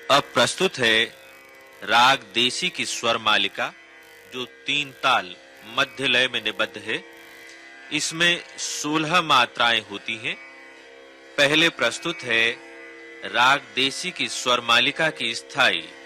अब प्रस्तुत है राग देसी की स्वर मालिका, जो 3 ताल मध्य लय में निबद्ध है। इसमें 16 मात्राएं होती हैं। पहले प्रस्तुत है राग देसी की स्वर मालिका की स्थाई